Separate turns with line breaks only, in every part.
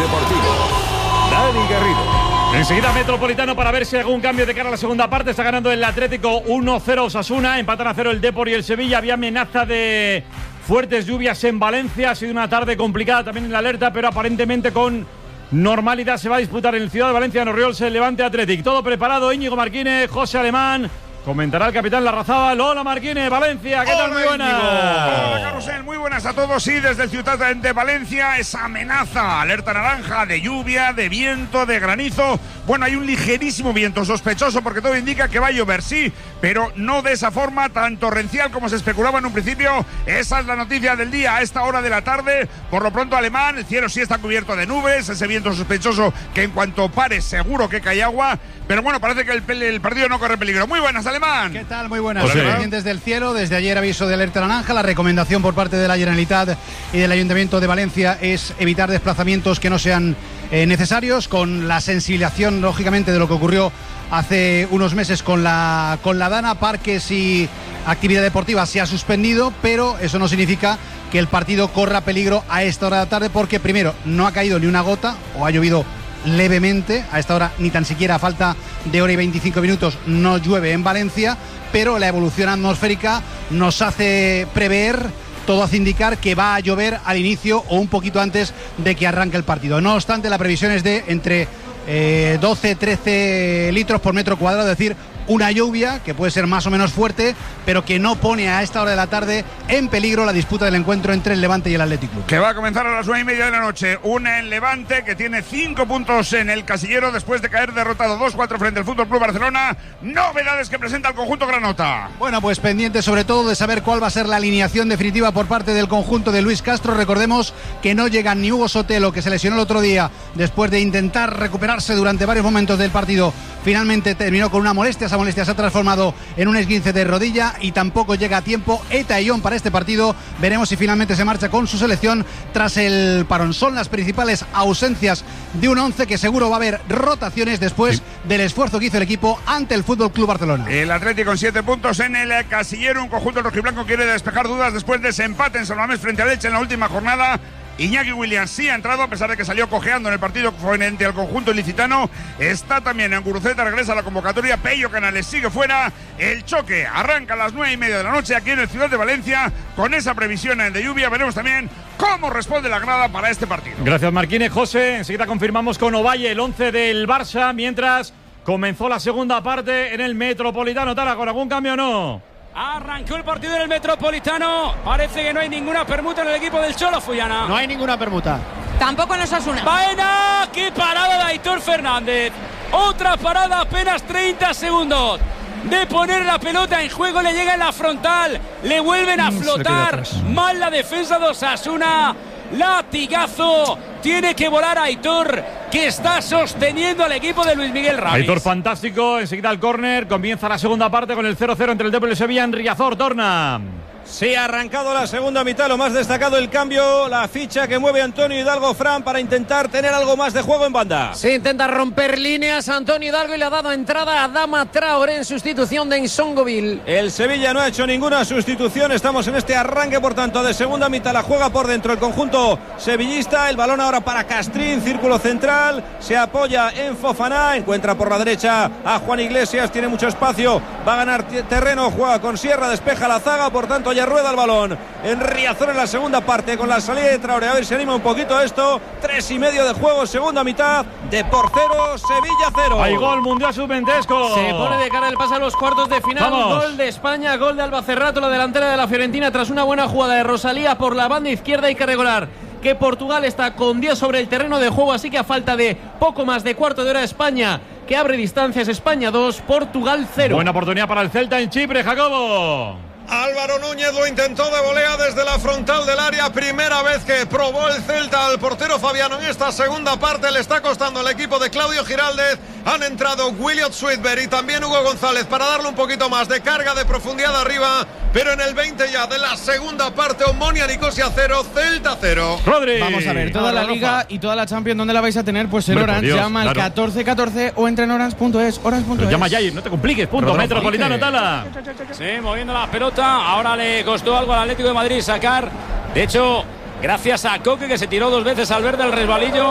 Deportivo, Dani Garrido.
Enseguida Metropolitano para ver si hay algún cambio de cara a la segunda parte. Está ganando el Atlético 1-0 Osasuna, empatan a 0 el Depor y el Sevilla. Había amenaza de fuertes lluvias en Valencia, ha sido una tarde complicada también en la alerta, pero aparentemente con normalidad se va a disputar en el Ciudad de Valencia, en Orriols, el Levante Athletic. Todo preparado, Íñigo Marquínez, José Alemán. Comentará el capitán Larrazábal. Hola Marquínez, Valencia, ¿qué tal? Muy buenas.
Hola Carrusel, muy buenas a todos. Sí, desde el Ciudad de Valencia, esa amenaza, alerta naranja de lluvia, de viento, de granizo. Bueno, hay un ligerísimo viento sospechoso porque todo indica que va a llover, sí, pero no de esa forma tan torrencial como se especulaba en un principio. Esa es la noticia del día a esta hora de la tarde. Por lo pronto, Alemán, el cielo sí está cubierto de nubes, ese viento sospechoso que en cuanto pare seguro que cae agua. Pero bueno, parece que el partido no corre peligro. Muy buenas, Alemán.
¿Qué tal? Muy buenas. Pendientes del cielo. Desde ayer aviso de alerta naranja. La recomendación por parte de la Generalitat y del Ayuntamiento de Valencia es evitar desplazamientos que no sean necesarios, con la sensibilización, lógicamente, de lo que ocurrió hace unos meses con la Dana. Parques y actividad deportiva se ha suspendido, pero eso no significa que el partido corra peligro a esta hora de la tarde, porque primero, no ha caído ni una gota o ha llovido levemente. A esta hora ni tan siquiera a falta de hora y 25 minutos no llueve en Valencia, pero la evolución atmosférica nos hace prever, todo hace indicar que va a llover al inicio o un poquito antes de que arranque el partido. No obstante, la previsión es de entre 12-13 litros por metro cuadrado, es decir, una lluvia que puede ser más o menos fuerte, pero que no pone a esta hora de la tarde en peligro la disputa del encuentro entre el Levante y el Athletic Club.
Que va a comenzar a las 9:30 de la noche. Una en Levante, que tiene 5 puntos en el casillero después de caer derrotado 2-4 frente al Fútbol Club Barcelona. Novedades que presenta el conjunto granota.
Bueno, pues pendiente sobre todo de saber cuál va a ser la alineación definitiva por parte del conjunto de Luis Castro. Recordemos que no llegan ni Hugo Sotelo, que se lesionó el otro día después de intentar recuperarse durante varios momentos del partido. Finalmente terminó con una molestia. Esa molestia se ha transformado en un esguince de rodilla, y tampoco llega a tiempo Eta Ion para este partido. Veremos si finalmente se marcha con su selección tras el parón. Son las principales ausencias de un 11 que seguro va a haber rotaciones después del esfuerzo que hizo el equipo ante el Fútbol Club Barcelona.
El Atlético con 7 puntos en el casillero. Un conjunto rojiblanco quiere despejar dudas después de ese empate en San Mamés frente al Elche en la última jornada. Iñaki Williams sí ha entrado, a pesar de que salió cojeando en el partido frente al conjunto ilicitano. Está también en Guruceta, regresa a la convocatoria. Pello Canales sigue fuera. El choque arranca a las 9:30 de la noche aquí en el Ciudad de Valencia, con esa previsión de lluvia. Veremos también cómo responde la grada para este partido.
Gracias, Marquínez. José, enseguida confirmamos con Ovalle el 11 del Barça, mientras comenzó la segunda parte en el Metropolitano. ¿Tala, con algún cambio o no?
Arrancó el partido en el Metropolitano. Parece que no hay ninguna permuta en el equipo del Cholo, Fuyana.
No hay ninguna permuta.
Tampoco en Osasuna.
¡Baena! ¡Qué parada de Aitor Fernández! Otra parada, apenas 30 segundos de poner la pelota en juego. Le llega en la frontal. Le vuelven a flotar. Mal la defensa de Osasuna. Latigazo. Tiene que volar Aitor, que está sosteniendo al equipo de Luis Miguel Ramis.
Aitor fantástico. Enseguida el córner. Comienza la segunda parte con el 0-0 entre el Depor y el Sevilla en Riazor. Torna.
Sí, ha arrancado la segunda mitad. Lo más destacado el cambio, la ficha que mueve Antonio Hidalgo Fran para intentar tener algo más de juego en banda.
Sí, intenta romper líneas Antonio Hidalgo y le ha dado entrada a Adama Traoré en sustitución de Nsongoville.
El Sevilla no ha hecho ninguna sustitución. Estamos en este arranque, por tanto, de segunda mitad. La juega por dentro el conjunto sevillista. El balón ahora para Castrín, círculo central. Se apoya en Fofana. Encuentra por la derecha a Juan Iglesias. Tiene mucho espacio. Va a ganar terreno. Juega con Sierra. Despeja la zaga. Por tanto, ya rueda el balón en Riazor en la segunda parte con la salida de Traoré. A ver si anima un poquito esto. 3:30 de juego, segunda mitad. Depor 0, Sevilla 0.
Hay gol mundial sub-20.
Se pone de cara el pase a los cuartos de final.
Vamos.
Gol de España, gol de Alba Cerrato, la delantera de la Fiorentina, tras una buena jugada de Rosalía por la banda izquierda. Hay que recordar que Portugal está con 10 sobre el terreno de juego, así que a falta de poco más de cuarto de hora, España que abre distancias. España 2, Portugal 0.
Buena oportunidad para el Celta en Chipre, Jacobo.
Álvaro Núñez lo intentó de volea desde la frontal del área. Primera vez que probó el Celta al portero Fabiano en esta segunda parte. Le está costando el equipo de Claudio Giraldez. Han entrado Williot Sweetberg y también Hugo González para darle un poquito más de carga, de profundidad arriba. Pero en el 20 ya de la segunda parte, Omonia Nicosia 0, Celta 0.
Rodri.
Vamos a ver, toda la Liga y toda la Champions, ¿dónde la vais a tener? Pues en Orange.
Dios,
llama al
claro.
1414 o entra en orange.es. Orange.es.
Llama ya y no te compliques. Punto. Metropolitano, Tala.
Sí, moviendo la pelota. Ahora le costó algo al Atlético de Madrid sacar. De hecho, gracias a Coque, que se tiró 2 veces al verde, el resbalillo.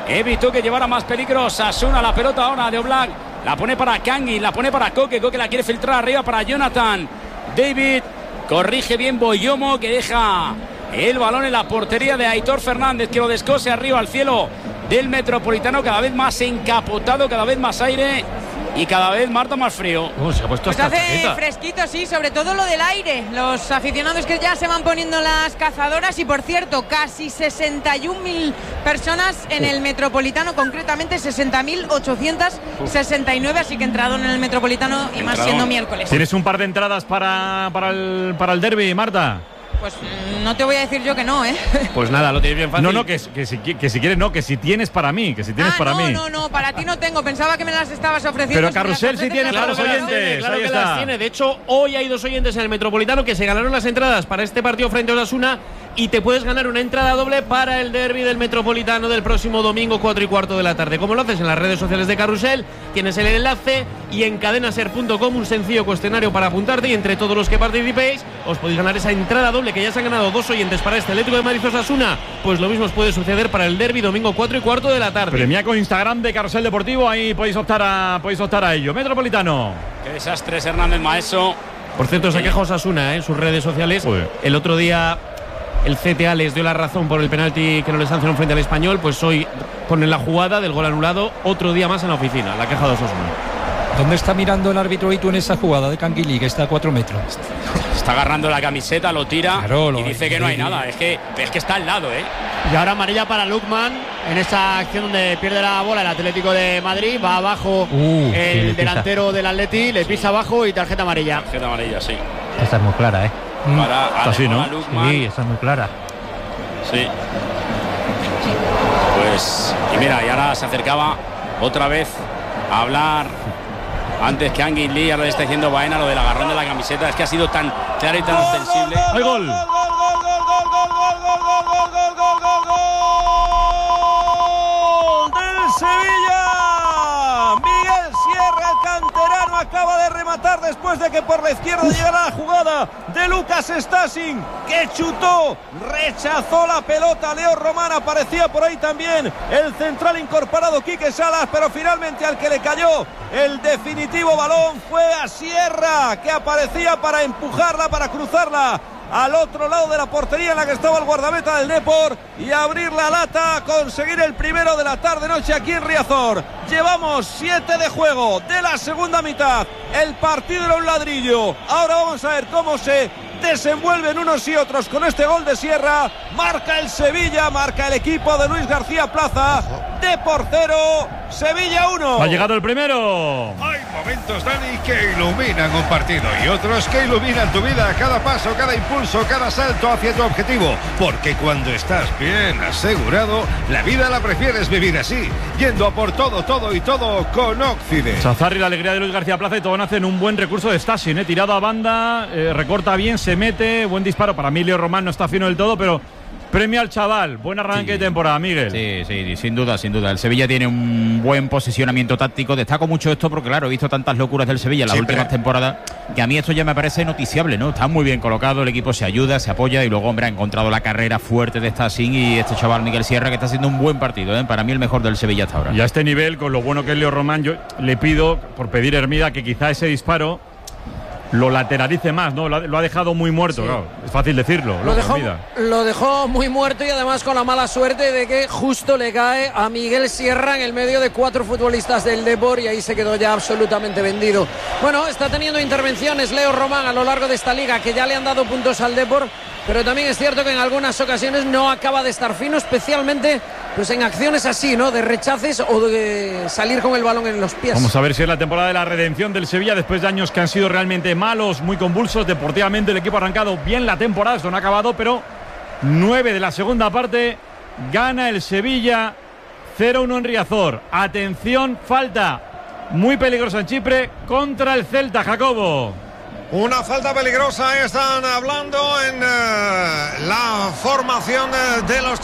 evitó que llevara más peligro Osasuna. La pelota ahora de Oblak, la pone para Kangin, la pone para Koke la quiere filtrar arriba para Jonathan David, corrige bien Boyomo, que deja el balón en la portería de Aitor Fernández, que lo descose arriba al cielo del Metropolitano, cada vez más encapotado, cada vez más aire y cada vez, Marta, más frío.
Se ha puesto
pues hace fresquito, sí, sobre todo lo del aire. Los aficionados que ya se van poniendo las cazadoras. Y por cierto, casi 61.000 personas en el Metropolitano, concretamente 60.869, así que entradón en el Metropolitano y más siendo miércoles.
¿Tienes un par de entradas para el derbi, Marta?
Pues no te voy a decir yo que no, ¿eh?
Pues nada, lo tienes bien fácil.
No, que si quieres no, que si tienes para mí, para mí.
No, para ti no tengo, pensaba que me las estabas ofreciendo.
Pero Carrusel sí tiene para los oyentes.
Claro que las tiene. De hecho, hoy hay 2 oyentes en el Metropolitano que se ganaron las entradas para este partido frente a Osasuna, y te puedes ganar una entrada doble para el derbi del Metropolitano del próximo domingo 4:15 de la tarde. ¿Cómo lo haces? En las redes sociales de Carrusel tienes el enlace, y en cadenaser.com un sencillo cuestionario para apuntarte, y entre todos los que participéis os podéis ganar esa entrada doble, que ya se han ganado 2 oyentes para este Atlético de Madrid Osasuna. Pues lo mismo os puede suceder para el derbi domingo 4:15 de la tarde.
Premia con Instagram de Carrusel Deportivo, ahí podéis optar a ello. Metropolitano.
Qué desastre es Hernández Maeso.
Por cierto, se queja Osasuna en sus redes sociales. El otro día el CTA les dio la razón por el penalti que no les sancionó frente al Español. Pues hoy ponen la jugada del gol anulado, otro día más en la oficina, la queja de Osasuna.
¿Dónde está mirando el árbitro Itu en esa jugada de Canguilí, que está a 4 metros?
Está agarrando la camiseta, lo tira, y dice que no hay nada. Es que está al lado, ¿eh?
Y ahora amarilla para Lukman en esa acción donde pierde la bola el Atlético de Madrid. Va abajo el delantero del Atleti, le pisa abajo y tarjeta amarilla.
Tarjeta amarilla, sí.
Esta es muy clara, ¿eh?
Está así, ¿no?
Sí, esta es muy clara.
Sí. Pues, y mira, y ahora se acercaba otra vez a hablar. Antes que Angin Lee, ahora le está diciendo Baena lo del agarrón de la camiseta. Es que ha sido tan claro y tan ostensible.
¡Hay gol!
¡Del Sevilla! Miguel Sierra, el canterano, acaba de rematar después de que por la izquierda llegara la jugada de Lucas Stasin, que chutó, rechazó la pelota. Leo Román, aparecía por ahí también el central incorporado Quique Salas, pero finalmente al que le cayó el definitivo balón fue a Sierra, que aparecía para empujarla, para cruzarla al otro lado de la portería en la que estaba el guardameta del Depor y abrir la lata, conseguir el primero de la tarde-noche aquí en Riazor. Llevamos 7 de juego de la segunda mitad. El partido era un ladrillo. Ahora vamos a ver cómo se desenvuelven unos y otros con este gol de Sierra. Marca el Sevilla, marca el equipo de Luis García Plaza. Depor 0, Sevilla 1.
Ha llegado el primero.
Hay momentos, Dani, que iluminan un partido y otros que iluminan tu vida. Cada paso, cada impulso, cada salto hacia tu objetivo. Porque cuando estás bien asegurado, la vida la prefieres vivir así, yendo a por todo, todo y todo con Occident.
Sazarri, la alegría de Luis García Plaza, y todo nace en un buen recurso de Stasin, tirado a banda, recorta bien, se mete, buen disparo. Para mí Leo Román no está fino del todo, pero premio al chaval. Buen arranque de temporada, Miguel.
Sí, sin duda. El Sevilla tiene un buen posicionamiento táctico. Destaco mucho esto porque, claro, he visto tantas locuras del Sevilla en las últimas temporadas que a mí esto ya me parece noticiable, ¿no? Está muy bien colocado, el equipo se ayuda, se apoya, y luego, hombre, ha encontrado la carrera fuerte de Stasin y este chaval Miguel Sierra, que está haciendo un buen partido, ¿eh? Para mí el mejor del Sevilla hasta ahora.
Y a este nivel, con lo bueno que es Leo Román, yo le pido, por pedir Hermida, que quizá ese disparo lo lateralice más, ¿no? Lo ha dejado muy muerto, claro. Es fácil decirlo.
Lo dejó muy muerto, y además con la mala suerte de que justo le cae a Miguel Sierra en el medio de 4 futbolistas del Depor, y ahí se quedó ya absolutamente vendido. Bueno, está teniendo intervenciones Leo Román a lo largo de esta liga, que ya le han dado puntos al Depor, pero también es cierto que en algunas ocasiones no acaba de estar fino, especialmente pues en acciones así, ¿no? De rechaces o de salir con el balón en los pies.
Vamos a ver si es la temporada de la redención del Sevilla después de años que han sido realmente malos, muy convulsos. Deportivamente el equipo ha arrancado bien la temporada, esto no ha acabado, pero 9 de la segunda parte, gana el Sevilla 0-1 en Riazor. Atención, falta muy peligrosa en Chipre contra el Celta, Jacobo.
Una falta peligrosa, están hablando en la formación de los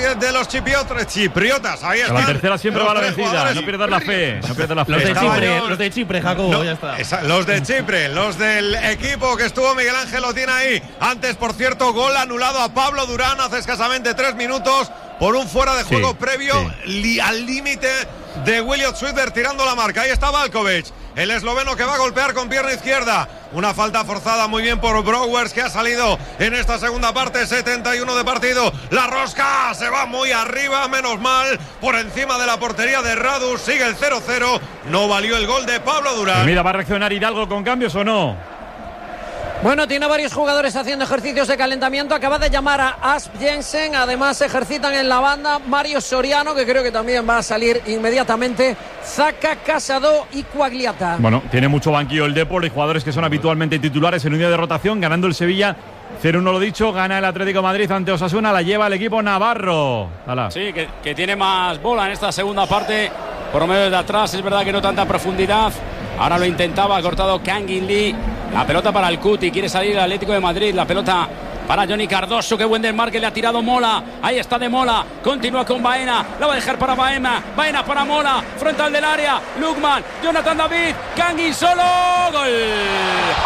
chipriotas. Ahí está.
La tercera siempre va a la vencida, no pierdas la fe.
Los de Chipre, Jacobo,
no,
ya está.
Los de Chipre, los del equipo que estuvo Miguel Ángel lo tiene ahí. Antes, por cierto, gol anulado a Pablo Durán hace escasamente 3 minutos por un fuera de juego previo al límite de Williot Swider tirando la marca. Ahí está Valkovic, el esloveno, que va a golpear con pierna izquierda. Una falta forzada muy bien por Brouwers, que ha salido en esta segunda parte. 71 de partido. La rosca se va muy arriba, menos mal, por encima de la portería de Radu. Sigue el 0-0. No valió el gol de Pablo Durán.
Mira, ¿va a reaccionar Hidalgo con cambios o no?
Bueno, tiene varios jugadores haciendo ejercicios de calentamiento. Acaba de llamar a Asp Jensen. Además, se ejercitan en la banda Mario Soriano, que creo que también va a salir inmediatamente. Zaka, Casado y Quagliata.
Bueno, tiene mucho banquillo el Depor y jugadores que son habitualmente titulares en un día de rotación. Ganando el Sevilla 0-1, lo dicho. Gana el Atlético de Madrid ante Osasuna. La lleva el equipo navarro. Hala.
Sí, que tiene más bola en esta segunda parte. Por lo menos de atrás. Es verdad que no tanta profundidad. Ahora lo intentaba, ha cortado Kangin Lee. La pelota para el Cuti, quiere salir el Atlético de Madrid. La pelota para Johnny Cardoso, qué buen desmarque le ha tirado Mola. Ahí está de Mola, continúa con Baena. La va a dejar para Baena, Baena para Mola. Frontal del área, Lukman, Jonathan David, Kangin solo. Gol.